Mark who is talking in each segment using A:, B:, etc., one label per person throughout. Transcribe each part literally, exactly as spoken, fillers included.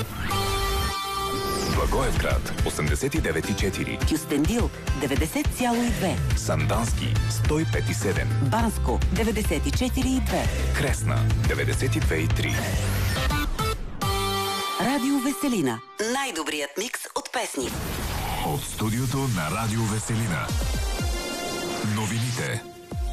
A: Благоевград осемдесет и девет и четири,
B: Кюстендил деветдесет цяло и две,
A: Сандански сто и пет и седем,
B: Банско деветдесет и четири и две,
A: Кресна деветдесет и две и три.
B: Радио Веселина. Най-добрият микс от песни.
A: От студиото на Радио Веселина. Новините.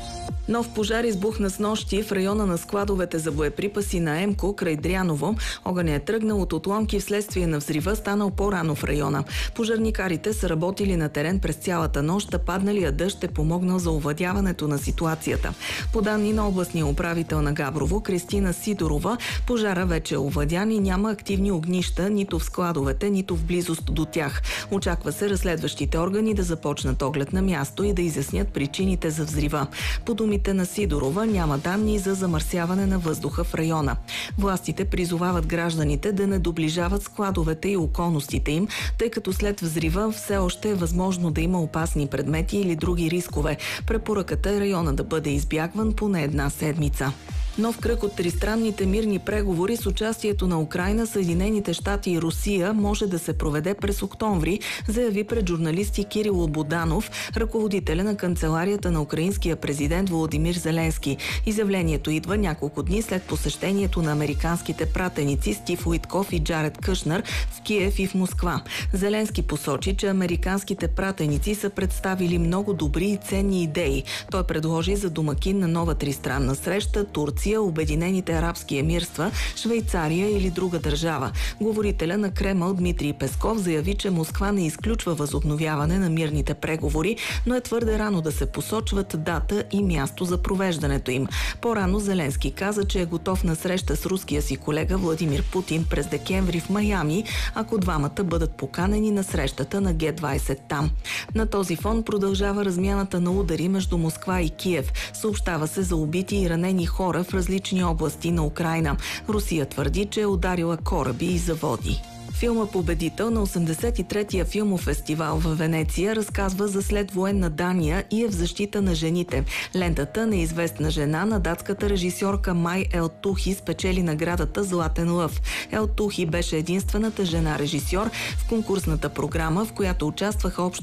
C: Нов пожар избухна снощи в района на складовете за боеприпаси на Емко край Дряново. Огънят е тръгнал от отломки вследствие на взрива, станал по-рано в района. Пожарникарите са работили на терен през цялата нощ, а падналият дъжд е помогнал за овладяването на ситуацията. По данни на областния управител на Габрово, Кристина Сидорова, пожара вече е овладян и няма активни огнища нито в складовете, нито в близост до тях. Очаква се разследващите органи да започнат оглед на място и да изяснят причините за взрива. По думите на Сидорова няма данни за замърсяване на въздуха в района. Властите призовават гражданите да не доближават складовете и околностите им, тъй като след взрива все още е възможно да има опасни предмети или други рискове. Препоръката е района да бъде избягван поне една седмица. Нов кръг от тристранните мирни преговори с участието на Украйна, Съединените щати и Русия може да се проведе през октомври, заяви пред журналисти Кирил Боданов, ръководителя на канцеларията на украинския президент Володимир Зеленски. Изявлението идва няколко дни след посещението на американските пратеници Стив Уитков и Джаред Кушнер в Киев и в Москва. Зеленски посочи, че американските пратеници са представили много добри и ценни идеи. Той предложи за домакин на нова тристранна среща Турция, Обединените арабски емирства, Швейцария или друга държава. Говорителя на Кремъл Дмитрий Песков заяви, че Москва не изключва възобновяване на мирните преговори, но е твърде рано да се посочват дата и място за провеждането им. По-рано Зеленски каза, че е готов на среща с руския си колега Владимир Путин през декември в Майами, ако двамата бъдат поканени на срещата на Ге двайсет там. На този фон продължава размяната на удари между Москва и Киев. Съобщава се за убити и ранени хора в различни области на Украйна. Русия твърди, че е ударила кораби и заводи. Филма победител на осемдесет и третия филмов фестивал в Венеция разказва за следвоенна Дания и е в защита на жените. Лентата "Неизвестна жена" на датската режисьорка Май Елтухи спечели наградата Златен лъв. Елтухи беше единствената жена режисьор в конкурсната програма, в която участваха общо